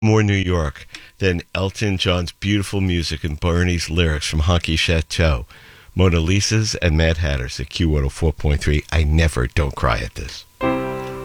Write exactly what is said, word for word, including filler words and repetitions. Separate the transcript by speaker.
Speaker 1: more New York than Elton John's beautiful music and Bernie's lyrics from Honky Chateau, Mona Lisa's and Mad Hatters at Q one oh four point three. I never don't cry at this.